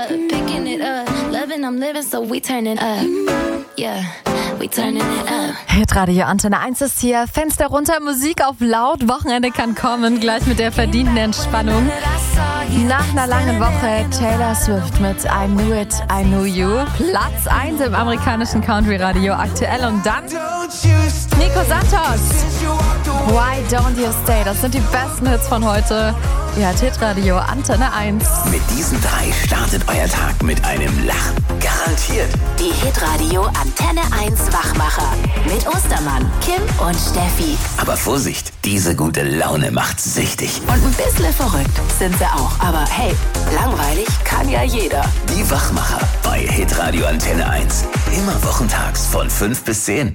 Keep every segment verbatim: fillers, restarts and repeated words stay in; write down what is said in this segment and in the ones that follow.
Picking it up, loving, I'm living, so we turning up. Yeah, we turning it up. Hitradio Antenne eins ist hier. Fenster runter, Musik auf laut. Wochenende kann kommen, gleich mit der verdienten Entspannung. Nach einer langen Woche Taylor Swift mit I Knew It, I Knew You. Platz eins im amerikanischen Country-Radio aktuell. Und dann Nico Santos. Why Don't You Stay? Das sind die besten Hits von heute. Ihr hört Hitradio Antenne eins. Mit diesen drei startet euer Tag mit einem Lachen. Garantiert. Die Hitradio Antenne eins Wachmacher. Mit Ostermann, Kim und Steffi. Aber Vorsicht, diese gute Laune macht süchtig. Und ein bisschen verrückt sind sie auch. Aber hey, langweilig kann ja jeder. Die Wachmacher bei Hitradio Antenne eins. Immer wochentags von fünf bis zehn.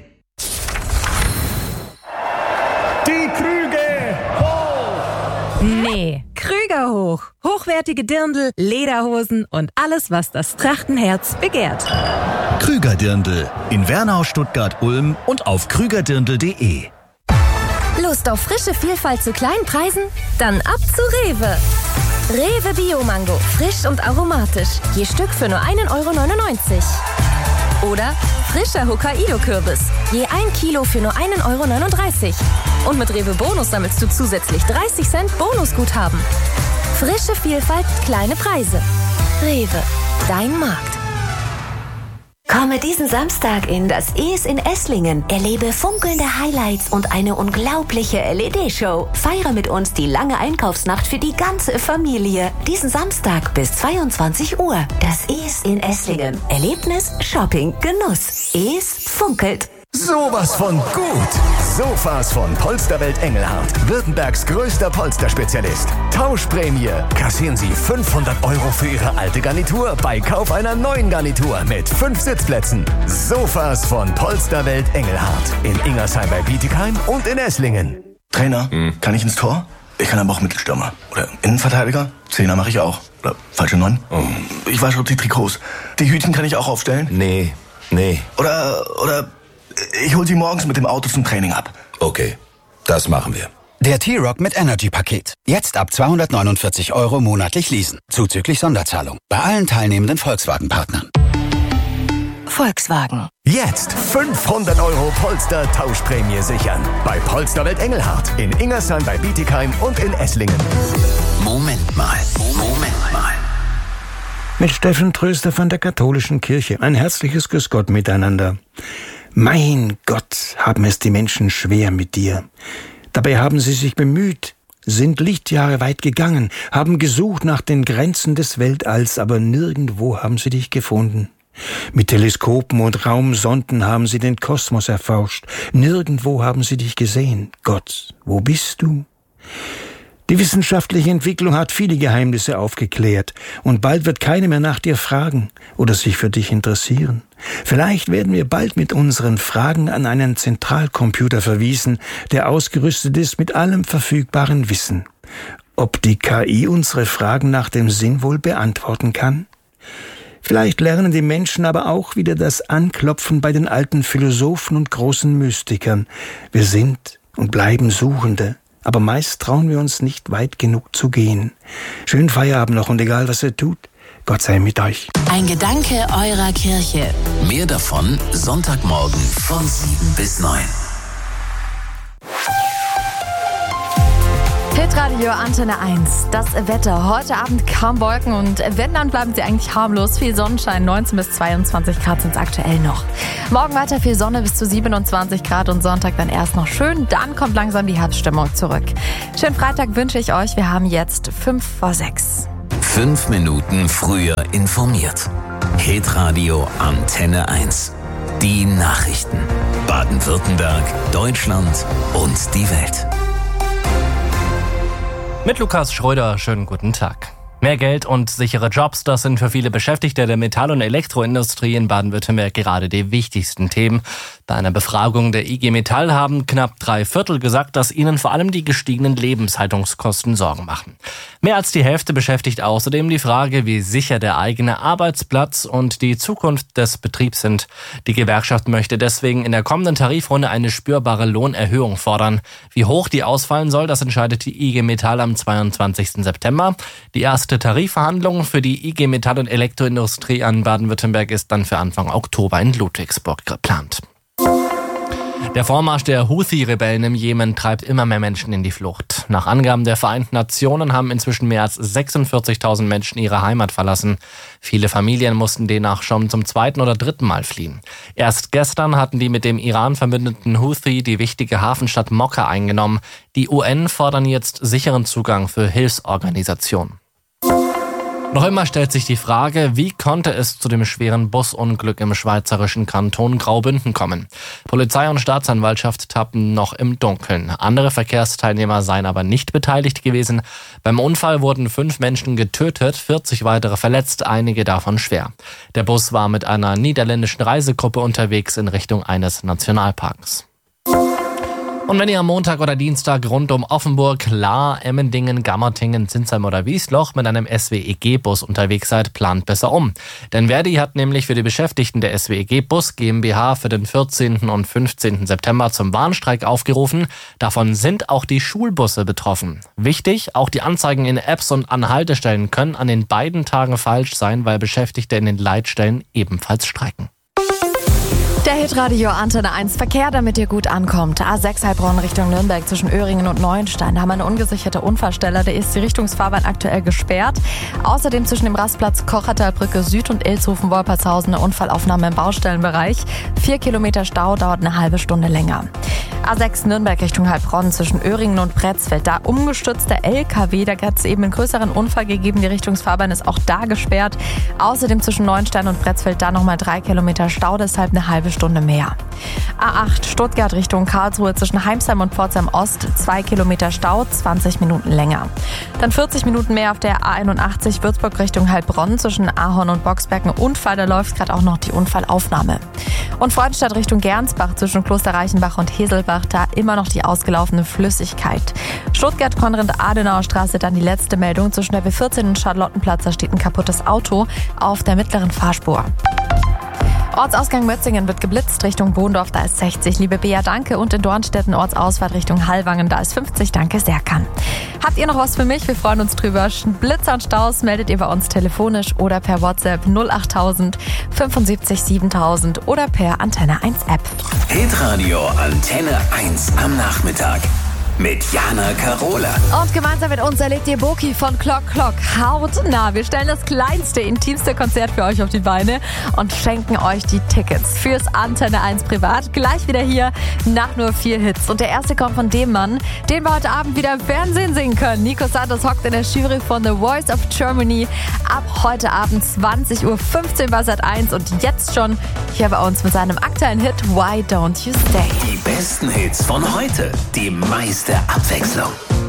Die Krüge hoch! Nee, Krüger hoch. Hochwertige Dirndl, Lederhosen und alles, was das Trachtenherz begehrt. Krüger-Dirndl in Wernau, Stuttgart, Ulm und auf krügerdirndl punkt de. Lust auf frische Vielfalt zu kleinen Preisen? Dann ab zu Rewe. Rewe Bio-Mango, frisch und aromatisch. Je Stück für nur ein Euro neunundneunzig. Oder frischer Hokkaido-Kürbis. Je ein Kilo für nur ein Euro neununddreißig. Und mit Rewe Bonus sammelst du zusätzlich dreißig Cent Bonusguthaben. Frische Vielfalt, kleine Preise. Rewe, dein Markt. Komme diesen Samstag in das E S in Esslingen. Erlebe funkelnde Highlights und eine unglaubliche L E D-Show. Feiere mit uns die lange Einkaufsnacht für die ganze Familie. Diesen Samstag bis zweiundzwanzig Uhr. Das E S in Esslingen. Erlebnis, Shopping, Genuss. E S funkelt. Sowas von gut! Sofas von Polsterwelt Engelhardt. Württembergs größter Polsterspezialist. Tauschprämie. Kassieren Sie fünfhundert Euro für Ihre alte Garnitur bei Kauf einer neuen Garnitur mit fünf Sitzplätzen. Sofas von Polsterwelt Engelhardt. In Ingersheim bei Bietigheim und in Esslingen. Trainer, hm. kann ich ins Tor? Ich kann aber auch Mittelstürmer. Oder Innenverteidiger. Zehner mache ich auch. Oder falsche Neun. Oh. Ich wasche die Trikots. Die Hütchen kann ich auch aufstellen. Nee, nee. Oder, oder... Ich hol sie morgens mit dem Auto zum Training ab. Okay, das machen wir. Der T-Rock mit Energy-Paket. Jetzt ab zweihundertneunundvierzig Euro monatlich leasen. Zuzüglich Sonderzahlung. Bei allen teilnehmenden Volkswagen-Partnern. Volkswagen. Jetzt fünfhundert Euro Polster-Tauschprämie sichern. Bei Polsterwelt Engelhardt. In Ingersheim bei Bietigheim und in Esslingen. Moment mal, Moment mal. Mit Steffen Tröster von der katholischen Kirche. Ein herzliches Grüß Gott miteinander. Mein Gott, haben es die Menschen schwer mit dir. Dabei haben sie sich bemüht, sind Lichtjahre weit gegangen, haben gesucht nach den Grenzen des Weltalls, aber nirgendwo haben sie dich gefunden. Mit Teleskopen und Raumsonden haben sie den Kosmos erforscht. Nirgendwo haben sie dich gesehen. Gott, wo bist du? Die wissenschaftliche Entwicklung hat viele Geheimnisse aufgeklärt und bald wird keiner mehr nach dir fragen oder sich für dich interessieren. Vielleicht werden wir bald mit unseren Fragen an einen Zentralcomputer verwiesen, der ausgerüstet ist mit allem verfügbaren Wissen. Ob die K I unsere Fragen nach dem Sinn wohl beantworten kann? Vielleicht lernen die Menschen aber auch wieder das Anklopfen bei den alten Philosophen und großen Mystikern. Wir sind und bleiben Suchende. Aber meist trauen wir uns nicht weit genug zu gehen. Schönen Feierabend noch und egal was ihr tut, Gott sei mit euch. Ein Gedanke eurer Kirche. Mehr davon Sonntagmorgen von sieben bis neun. Hitradio Antenne eins. Das Wetter. Heute Abend kaum Wolken und wenn, dann bleiben sie eigentlich harmlos. Viel Sonnenschein, neunzehn bis zweiundzwanzig Grad sind es aktuell noch. Morgen weiter viel Sonne bis zu siebenundzwanzig Grad und Sonntag dann erst noch schön. Dann kommt langsam die Herbststimmung zurück. Schönen Freitag wünsche ich euch. Wir haben jetzt fünf vor sechs. Fünf Minuten früher informiert. Hitradio Antenne eins. Die Nachrichten. Baden-Württemberg, Deutschland und die Welt. Mit Lukas Schröder, schönen guten Tag. Mehr Geld und sichere Jobs, das sind für viele Beschäftigte der Metall- und Elektroindustrie in Baden-Württemberg gerade die wichtigsten Themen. Bei einer Befragung der I G Metall haben knapp drei Viertel gesagt, dass ihnen vor allem die gestiegenen Lebenshaltungskosten Sorgen machen. Mehr als die Hälfte beschäftigt außerdem die Frage, wie sicher der eigene Arbeitsplatz und die Zukunft des Betriebs sind. Die Gewerkschaft möchte deswegen in der kommenden Tarifrunde eine spürbare Lohnerhöhung fordern. Wie hoch die ausfallen soll, das entscheidet die I G Metall am zweiundzwanzigsten September. Die erste nächste Tarifverhandlung für die I G Metall- und Elektroindustrie an Baden-Württemberg ist dann für Anfang Oktober in Ludwigsburg geplant. Der Vormarsch der Houthi-Rebellen im Jemen treibt immer mehr Menschen in die Flucht. Nach Angaben der Vereinten Nationen haben inzwischen mehr als sechsundvierzigtausend Menschen ihre Heimat verlassen. Viele Familien mussten demnach schon zum zweiten oder dritten Mal fliehen. Erst gestern hatten die mit dem Iran verbündeten Houthi die wichtige Hafenstadt Mokka eingenommen. Die U N fordern jetzt sicheren Zugang für Hilfsorganisationen. Noch immer stellt sich die Frage, wie konnte es zu dem schweren Busunglück im schweizerischen Kanton Graubünden kommen? Polizei und Staatsanwaltschaft tappen noch im Dunkeln. Andere Verkehrsteilnehmer seien aber nicht beteiligt gewesen. Beim Unfall wurden fünf Menschen getötet, vierzig weitere verletzt, einige davon schwer. Der Bus war mit einer niederländischen Reisegruppe unterwegs in Richtung eines Nationalparks. Und wenn ihr am Montag oder Dienstag rund um Offenburg, Lahr, Emmendingen, Gammertingen, Zinsheim oder Wiesloch mit einem S W E G-Bus unterwegs seid, plant besser um. Denn Verdi hat nämlich für die Beschäftigten der S W E G-Bus GmbH für den vierzehnten und fünfzehnten September zum Warnstreik aufgerufen. Davon sind auch die Schulbusse betroffen. Wichtig, auch die Anzeigen in Apps und an Haltestellen können an den beiden Tagen falsch sein, weil Beschäftigte in den Leitstellen ebenfalls streiken. Der Hitradio Antenne eins Verkehr, damit ihr gut ankommt. A sechs Heilbronn Richtung Nürnberg zwischen Öhringen und Neuenstein. Da haben wir eine ungesicherte Unfallstelle. Da ist die Richtungsfahrbahn aktuell gesperrt. Außerdem zwischen dem Rastplatz Kochertalbrücke Süd und Ilshofen-Wolpertshausen eine Unfallaufnahme im Baustellenbereich. Vier Kilometer Stau, dauert eine halbe Stunde länger. A sechs Nürnberg Richtung Heilbronn zwischen Öhringen und Pretzfeld. Da umgestürzter L K W, da hat es eben einen größeren Unfall gegeben. Die Richtungsfahrbahn ist auch da gesperrt. Außerdem zwischen Neuenstein und Pretzfeld da nochmal drei Kilometer Stau, deshalb eine halbe Stunde mehr. A acht Stuttgart Richtung Karlsruhe zwischen Heimsheim und Pforzheim Ost, zwei Kilometer Stau, zwanzig Minuten länger. Dann vierzig Minuten mehr auf der A einundachtzig Würzburg Richtung Heilbronn zwischen Ahorn und Boxberg. Ein Unfall, da läuft gerade auch noch die Unfallaufnahme. Und Freudenstadt Richtung Gernsbach zwischen Kloster Reichenbach und Heselbach, da immer noch die ausgelaufene Flüssigkeit. Stuttgart-Konrad-Adenauer Straße, dann die letzte Meldung zwischen der B vierzehn und Charlottenplatz, da steht ein kaputtes Auto auf der mittleren Fahrspur. Ortsausgang Mötzingen wird geblitzt Richtung Bohndorf, da ist sechzig. Liebe Bea, danke. Und in Dornstetten Ortsausfahrt Richtung Hallwangen, da ist fünfzig. Danke, Serkan. Habt ihr noch was für mich? Wir freuen uns drüber. Blitzer und Staus meldet ihr bei uns telefonisch oder per WhatsApp null achttausend fünfundsiebzig siebentausend oder per Antenne eins App. Hitradio Antenne eins am Nachmittag. Mit Jana Karola. Und gemeinsam mit uns erlebt ihr Boki von Clock Clock hautnah. Wir stellen das kleinste, intimste Konzert für euch auf die Beine und schenken euch die Tickets fürs Antenne eins Privat. Gleich wieder hier nach nur vier Hits. Und der erste kommt von dem Mann, den wir heute Abend wieder im Fernsehen sehen können. Nico Santos hockt in der Jury von The Voice of Germany. Ab heute Abend zwanzig Uhr fünfzehn bei Sat eins und jetzt schon hier bei uns mit seinem aktuellen Hit Why Don't You Stay. Die besten Hits von heute. Die meiste Abwechslung.